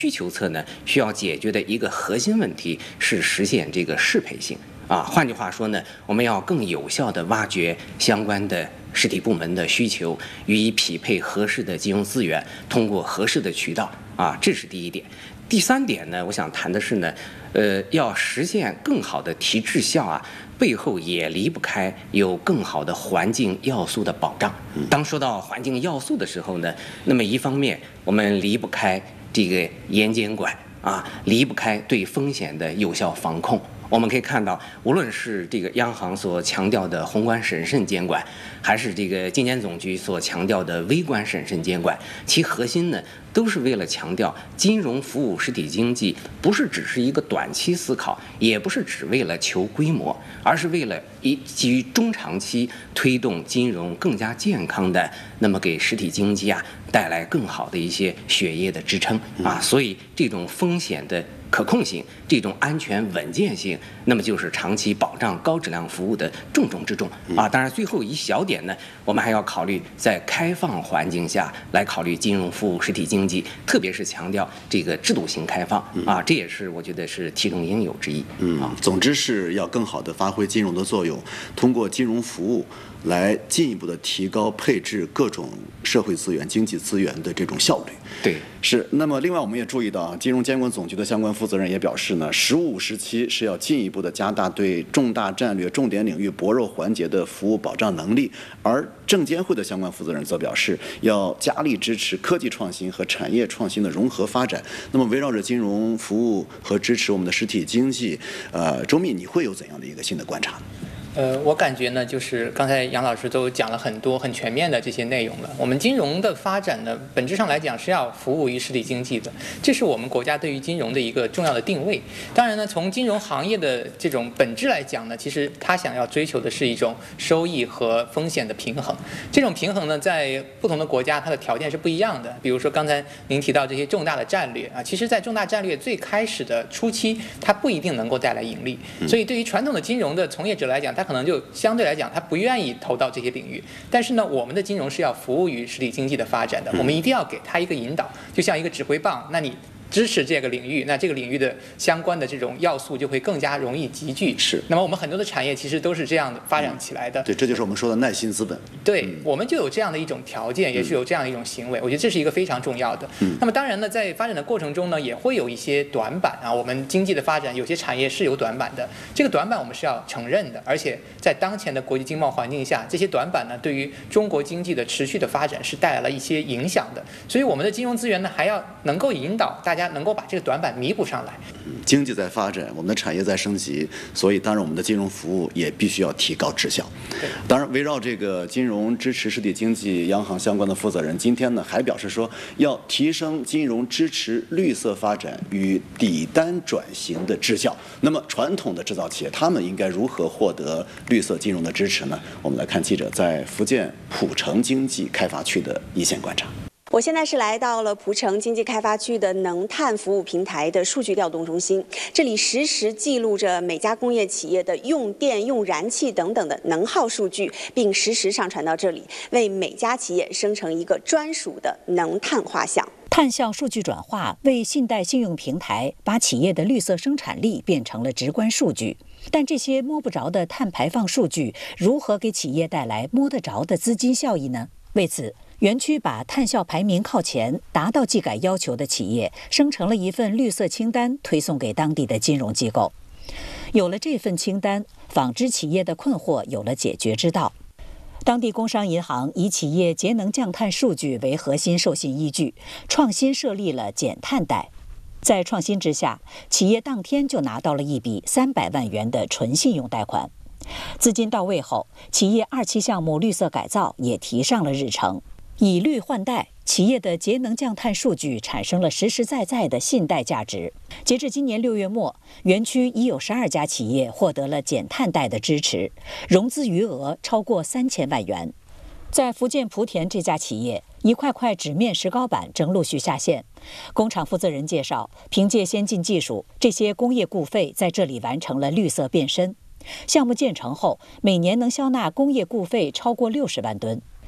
需求侧呢，需要解决的一个核心问题是实现这个适配性啊。换句话说呢，我们要更有效地挖掘相关的实体部门的需求，予以匹配合适的金融资源，通过合适的渠道啊，这是第一点。第三点呢，我想谈的是呢，要实现更好的提质效啊，背后也离不开有更好的环境要素的保障。当说到环境要素的时候呢，那么一方面我们离不开这个严监管啊，离不开对风险的有效防控。我们可以看到，无论是这个央行所强调的宏观审慎监管，还是这个监监总局所强调的微观审慎监管，其核心呢，都是为了强调金融服务实体经济不是只是一个短期思考，也不是只为了求规模，而是为了基于中长期推动金融更加健康的，那么给实体经济啊带来更好的一些血液的支撑啊。所以这种风险的可控性，这种安全稳健性，那么就是长期保障高质量服务的重中之重啊。当然，最后一小点呢，我们还要考虑在开放环境下来考虑金融服务实体经济，特别是强调这个制度性开放啊，这也是我觉得是其中应有之义。 总之是要更好地发挥金融的作用，通过金融服务来进一步的提高配置各种社会资源、经济资源的这种效率。 对， 是。那么，另外我们也注意到，金融监管总局的相关负责人也表示呢，“15、时期是要进一步的加大对重大战略、重点领域薄弱环节的服务保障能力。而证监会的相关负责人则表示，要加力支持科技创新和产业创新的融合发展。那么，围绕着金融服务和支持我们的实体经济，周密，你会有怎样的一个新的观察？ 我感觉呢，就是刚才杨老师都讲了很多很全面的这些内容了。我们金融的发展呢，本质上来讲是要服务于实体经济的，这是我们国家对于金融的一个重要的定位。当然呢，从金融行业的这种本质来讲呢，其实它想要追求的是一种收益和风险的平衡。这种平衡呢，在不同的国家它的条件是不一样的。比如说刚才您提到这些重大的战略啊，其实在重大战略最开始的初期，它不一定能够带来盈利。所以对于传统的金融的从业者来讲，他可能就相对来讲他不愿意投到这些领域。但是呢，我们的金融是要服务于实体经济的发展的，我们一定要给他一个引导，就像一个指挥棒，那你支持这个领域，那这个领域的相关的这种要素就会更加容易集聚。 是。 那么我们很多的产业其实都是这样的发展起来的。 对，这就是我们说的耐心资本。 对，我们就有这样的一种条件，也是有这样的一种行为，我觉得这是一个非常重要的。那么当然呢，在发展的过程中呢，也会有一些短板啊。我们经济的发展，有些产业是有短板的，这个短板我们是要承认的。而且在当前的国际经贸环境下，这些短板呢，对于中国经济的持续的发展是带来了一些影响的。所以我们的金融资源呢，还要能够引导大家能够把这个短板弥补上来。 经济在发展，我们的产业在升级，所以当然我们的金融服务也必须要提高质效。当然，围绕这个金融支持实体经济，央行相关的负责人今天呢还表示说，要提升金融支持绿色发展与底单转型的质效。那么传统的制造企业，他们应该如何获得绿色金融的支持呢？我们来看记者在福建浦城经济开发区的一线观察。 我现在是来到了浦城经济开发区的能碳服务平台的数据调动中心，这里实时记录着每家工业企业的用电、用燃气等等的能耗数据，并实时上传到这里，为每家企业生成一个专属的能碳画像。 碳效数据转化为信贷信用平台把企业的绿色生产力变成了直观数据，但这些摸不着的碳排放数据如何给企业带来摸得着的资金效益呢？为此，园区把碳效排名靠前、达到技改要求的企业生成了一份绿色清单，推送给当地的金融机构。有了这份清单，纺织企业的困惑有了解决之道。当地工商银行以企业节能降碳数据为核心授信依据，创新设立了减碳贷。在创新之下，企业当天就拿到了一笔300万元的纯信用贷款。资金到位后，企业2期项目绿色改造也提上了日程。以绿换贷，企业的节能降碳数据产生了实实在在的信贷价值。截至今年6月末，园区已有12家企业获得了减碳贷的支持，融资余额超过3000万元。在福建莆田这家企业，一块块纸面石膏板正陆续下线。工厂负责人介绍，凭借先进技术，这些工业固废在这里完成了绿色变身。项目建成后，每年能消纳工业固废超过60万吨。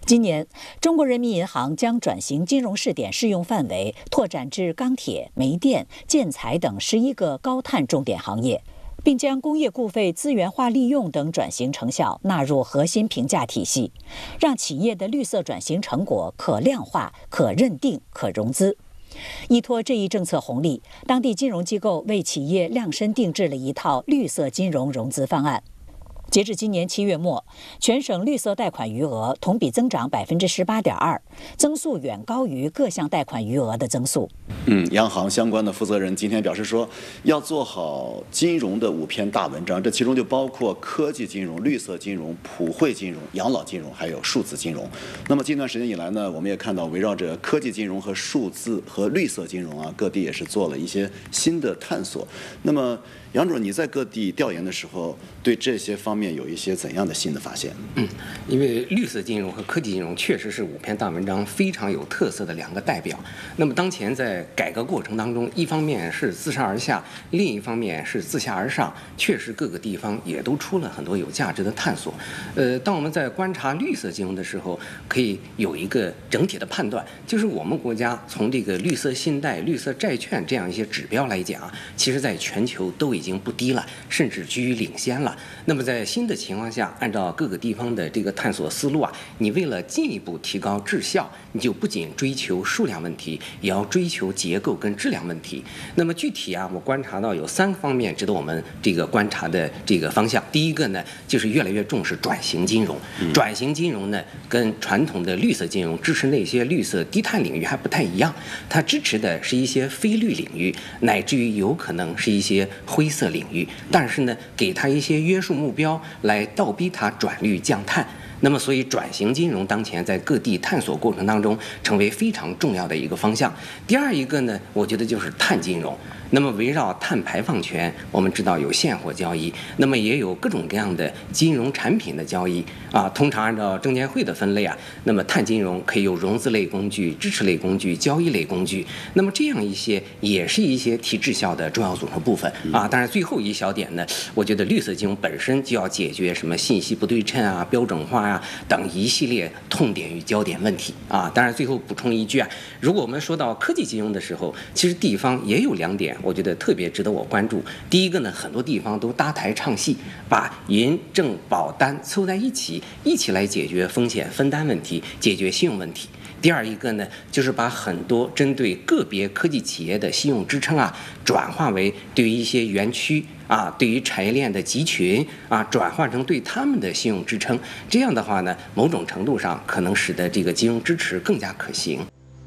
今年，中国人民银行将转型金融试点适用范围拓展至钢铁、煤电、建材等11个高碳重点行业，并将工业固废资源化利用等转型成效纳入核心评价体系，让企业的绿色转型成果可量化、可认定、可融资。依托这一政策红利，当地金融机构为企业量身定制了一套绿色金融融资方案。截至今年7月末，全省绿色贷款余额同比增长18.2%，增速远高于各项贷款余额的增速。 央行相关的负责人今天表示说，要做好金融的5篇大文章，这其中就包括科技金融、绿色金融、普惠金融、养老金融，还有数字金融。那么近段时间以来呢，我们也看到围绕着科技金融和数字和绿色金融啊，各地也是做了一些新的探索。那么杨主任，你在各地调研的时候，对这些方面有一些怎样的新的发现？ 因为绿色金融和科技金融确实是5篇大文章非常有特色的2个代表。那么当前在改革过程当中，一方面是自上而下，另一方面是自下而上，确实各个地方也都出了很多有价值的探索。当我们在观察绿色金融的时候，可以有一个整体的判断，就是我们国家从这个绿色信贷、绿色债券这样一些指标来讲，其实在全球都已经不低了，甚至居于领先了。那么在新的情况下，按照各个地方的这个探索思路啊，你为了进一步提高质效，你就不仅追求数量问题，也要追求结构跟质量问题。那么具体啊，我观察到有3方面值得我们这个观察的这个方向。第一个呢，就是越来越重视转型金融。转型金融呢，跟传统的绿色金融支持那些绿色低碳领域还不太一样，它支持的是一些非绿领域，乃至于有可能是一些灰色领域，但是呢，给它一些约束目标来倒逼它转绿降碳。那么，所以转型金融当前在各地探索过程当中，成为非常重要的一个方向。第二一个呢，我觉得就是碳金融。那么围绕碳排放权，我们知道有现货交易，那么也有各种各样的金融产品的交易啊。通常按照证监会的分类啊，那么碳金融可以有融资类工具、支持类工具、交易类工具。那么这样一些也是一些提质效的重要组成部分啊。当然最后一小点呢，我觉得绿色金融本身就要解决什么信息不对称啊、标准化啊等一系列痛点与焦点问题啊。当然最后补充一句啊，如果我们说到科技金融的时候，其实地方也有2点。我觉得特别值得我关注。第一个呢，很多地方都搭台唱戏，把银、证、保、单凑在一起来解决风险分担问题，解决信用问题。第二一个呢，就是把很多针对个别科技企业的信用支撑啊，转化为对于一些园区啊，对于产业链的集群啊，转换成对他们的信用支撑。这样的话呢，某种程度上可能使得这个金融支持更加可行。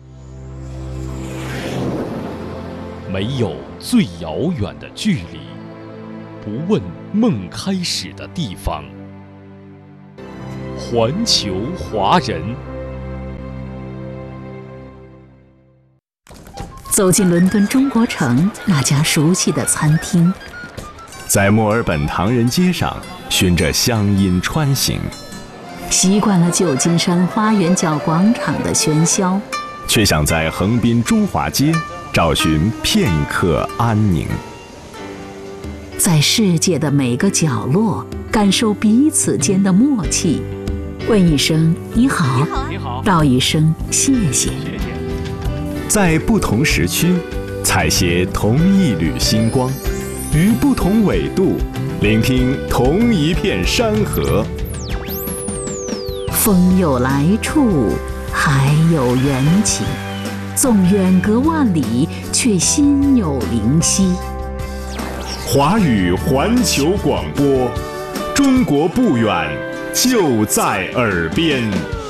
没有最遥远的距离，不问梦开始的地方。环球华人。 走进伦敦中国城那家熟悉的餐厅， 在墨尔本唐人街上循着乡音穿行， 习惯了旧金山花园角广场的喧嚣， 却想在横滨中华街找寻片刻安宁， 在世界的每个角落感受彼此间的默契，问一声你好，道一声谢谢。 在不同时区采撷同一缕星光，于不同纬度聆听同一片山河。 风有来处，海有缘起，纵远隔万里，却心有灵犀。 华语环球广播，中国不远，就在耳边。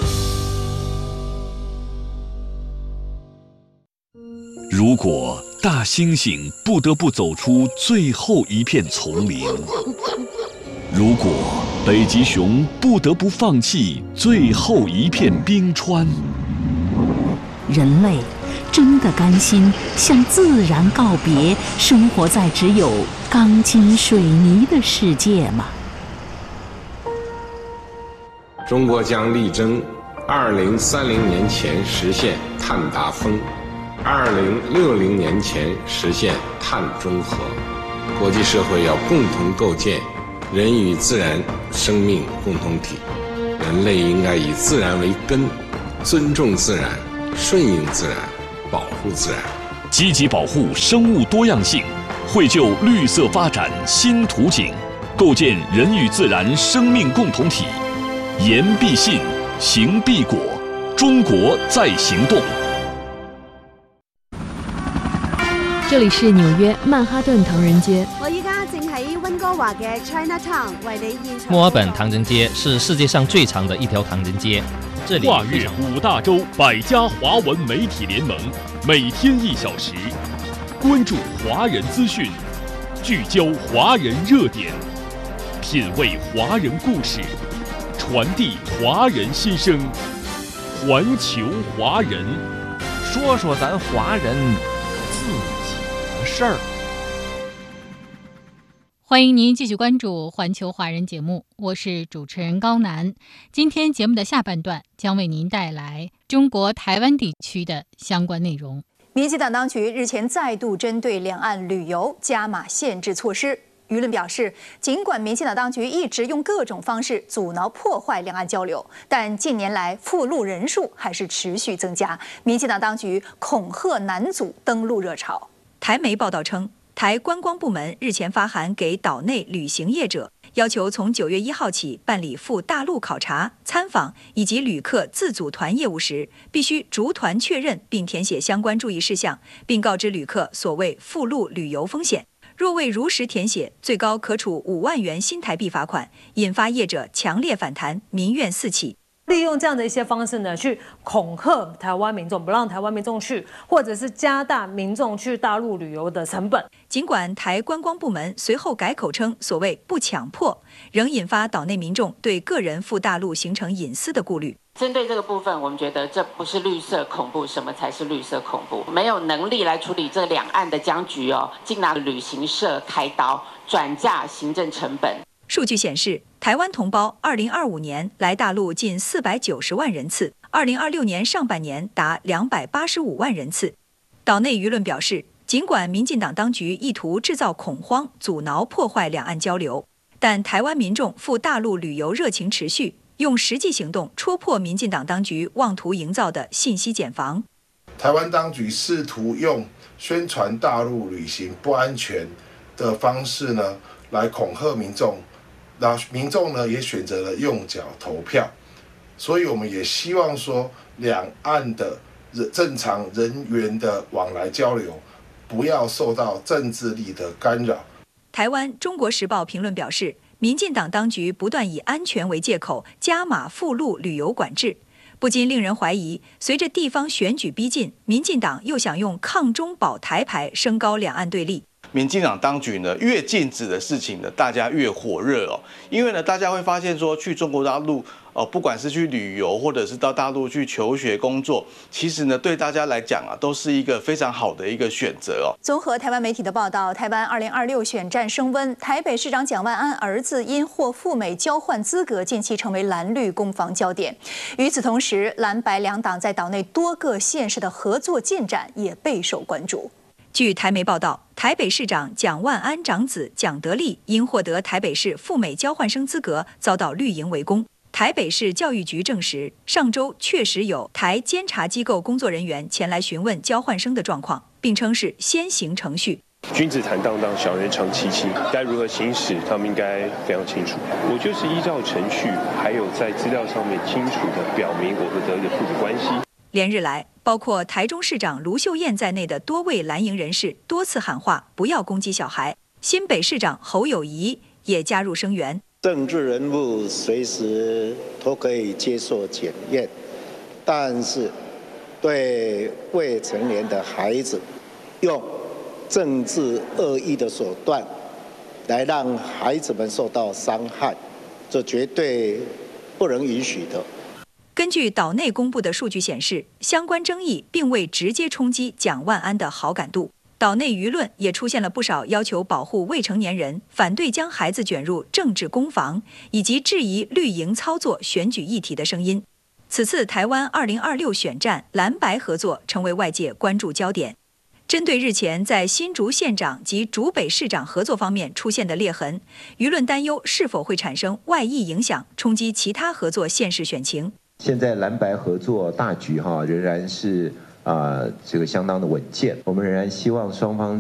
如果大猩猩不得不走出最后一片丛林，如果北极熊不得不放弃最后一片冰川， 人类真的甘心向自然告别，生活在只有钢筋水泥的世界吗？ 中国将力争2030年前实现碳达峰，2060年前实现碳中和。国际社会要共同构建人与自然生命共同体， 人类应该以自然为根，尊重自然，顺应自然，保护自然， 积极保护生物多样性，绘就绿色发展新图景，构建人与自然生命共同体。言必信，行必果，中國在行動。 這裡是紐約曼哈頓唐人街。 我依家正喺溫哥華嘅 Chinatown 為你現場。 墨爾本唐人街是世界上最長的一條唐人街。這裡跨越5大洲100家華文媒體聯盟，每天1小時，關注華人資訊，聚焦華人熱點，品味華人故事，傳遞華人心聲，環球華人， 說說咱華人自己的事兒。 歡迎您繼續關注環球華人節目，我是主持人高楠。今天節目的下半段將為您帶來中國台灣地區的相關內容。 民進黨當局日前再度針對兩岸旅遊加碼限制措施。輿論表示，儘管民進黨當局一直用各種方式阻撓破壞兩岸交流，但近年來赴陸人數還是持續增加。民進黨當局恐嚇難阻登陸熱潮。 台媒報道稱，台觀光部門日前發函給島內旅行業者，要求從9月1號起辦理赴大陸考察、參訪以及旅客自組團業務時，必須逐團確認並填寫相關注意事項，並告知旅客所謂赴陸旅遊風險。若未如實填寫，最高可處5萬元新台幣罰款，引發業者強烈反彈，民怨四起。 利用這樣的一些方式呢，去恐嚇台灣民眾，不讓台灣民眾去，或者是加大民眾去大陸旅遊的成本。 儘管台觀光部門隨後改口稱所謂不強迫，仍引發島內民眾對個人赴大陸行程隱私的顧慮。 針對這個部分，我們覺得這不是綠色恐怖，什麼才是綠色恐怖？沒有能力來處理這兩岸的僵局哦，竟拿旅行社開刀，轉嫁行政成本。 數據顯示，台灣同胞2025年來大陸近490萬人次，2026年上半年達285萬人次。島內輿論表示，儘管民進黨當局意圖製造恐慌，阻撓破壞兩岸交流，但台灣民眾赴大陸旅遊熱情持續，用實際行動戳破民進黨當局妄圖營造的信息繭房。 台灣當局試圖用宣傳大陸旅行不安全的方式呢，來恐嚇民眾，那民眾呢也選擇了用腳投票，所以我們也希望說，兩岸的正常人員的往來交流，不要受到政治力的干擾。 台灣《中國時報》評論表示，民進黨當局不斷以安全為借口加碼赴陸旅遊管制，不禁令人懷疑，隨着地方選舉逼近，民進黨又想用抗中保台牌升高兩岸對立。 民進黨當局呢，越禁止的事情呢，大家越火熱哦，因為呢，大家會發現說，去中國大陸不管是去旅遊，或者是到大陸去求學工作，其實呢，對大家來講啊，都是一個非常好的一個選擇哦。 綜合台灣媒體的報道，台灣2026選戰升溫，台北市長蔣萬安兒子因獲赴美交換資格，近期成為藍綠攻防焦點。與此同時，藍白兩黨在島內多個縣市的合作進展也備受關注。 據台媒報道，台北市長蔣萬安長子蔣德利因獲得台北市赴美交換生資格，遭到綠營圍攻。台北市教育局證實，上周確實有台監察機構工作人員前來詢問交換生的狀況，並稱是先行程序。 君子坦蕩蕩，小人長戚戚，該如何行使，他們應該非常清楚。我就是依照程序，還有在資料上面清楚地表明我和德利的父子關係。 連日來，包括台中市長盧秀燕在內的多位藍營人士多次喊話不要攻擊小孩，新北市長侯友宜也加入聲援。 政治人物隨時都可以接受檢驗，但是對未成年的孩子用政治惡意的手段來讓孩子們受到傷害，這絕對不能允許的。 根據島內公布的數據顯示，相關爭議並未直接衝擊蔣萬安的好感度。島內輿論也出現了不少要求保護未成年人、反對將孩子捲入政治攻防，以及質疑綠營操作選舉議題的聲音。此次台灣2026選戰藍白合作成為外界關注焦點。 针对日前在新竹县长及竹北市长合作方面出现的裂痕，舆论担忧是否会产生外溢影响，冲击其他合作县市选情。 现在蓝白合作大局仍然是这个相当的稳健，我们仍然希望双方